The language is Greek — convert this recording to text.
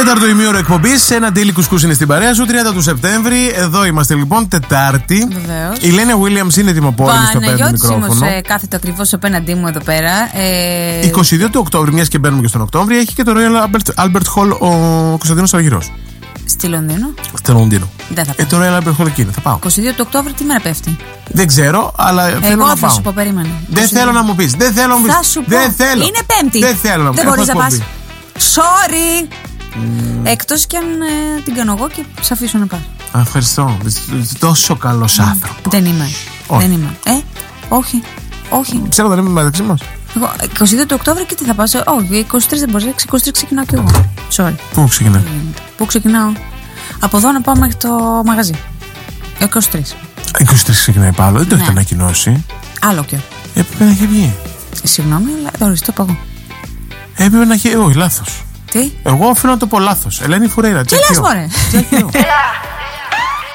Τέταρτο ημίωρο εκπομπής. Ένα ντύλι κουσκούς είναι στην παρέα σου. 30 του Σεπτέμβρη. Εδώ είμαστε λοιπόν, Τετάρτη. Βεβαίως. Η Λένια Williams είναι ετοιμοπόλεμη στο πέμπτο μικρόφωνο. Κάθεται ακριβώς απέναντί μου εδώ πέρα. 22 του Οκτώβρη, μιας και μπαίνουμε και στον Οκτώβρη, έχει και το Royal Albert Hall ο Κωνσταντίνος Αργυρός. Στη Λονδίνο. Στο Λονδίνο. Δεν θα πάω. Το Royal Albert Hall εκεί θα πάω. 22 του Οκτώβρη τι μέρα πέφτει? Δεν ξέρω, αλλά θέλω να πάω. Εγώ θα σου πω, περίμενε. Δεν θέλω να μου πεις. Δεν θέλω να μου πεις. Θα σου πω. Δεν θέλω. Είναι Πέμπτη. Δεν θέλω να μου πεις. Δεν μπορείς να πας. Sorry. Εκτός κι αν την κάνω εγώ και σε αφήσω να πας. Ευχαριστώ. Τόσο καλός άνθρωπος. Δεν είμαι. Όχι. Δεν είμαι. Όχι. Όχι. Ξέρω δεν είμαι μεταξύ μας. Εγώ 22 του Οκτώβρη και τι θα πάω? Όχι, 23 δεν μπορείς. 23 ξεκινάω κι εγώ. Sorry. Πού ξεκινάω? Πού ξεκινάω? Από εδώ να πάω μέχρι το μαγαζί. 23. 23 ξεκινάει πάλι. Δεν το έχετε ανακοινώσει. Άλλο και. Έπρεπε να έχει βγει. Συγγνώμη, αλλά το είπα εγώ. Έπρεπε να έχει. Όχι, λάθος. Τι? Εγώ οφείλω να το πω λάθος. Ελένη Φουρέιρα. Τι λες, μωρέ?